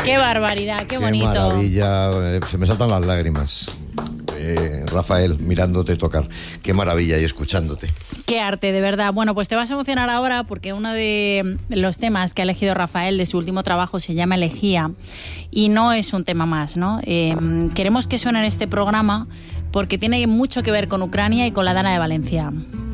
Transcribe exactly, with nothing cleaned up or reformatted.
Qué barbaridad, qué, qué bonito. Qué maravilla, se me saltan las lágrimas. Eh, Rafael, mirándote tocar. Qué maravilla y escuchándote. Qué arte, de verdad. Bueno, pues te vas a emocionar ahora porque uno de los temas que ha elegido Rafael de su último trabajo se llama Elegía y no es un tema más, ¿no? Eh, queremos que suene en este programa porque tiene mucho que ver con Ucrania y con la Dana de Valencia.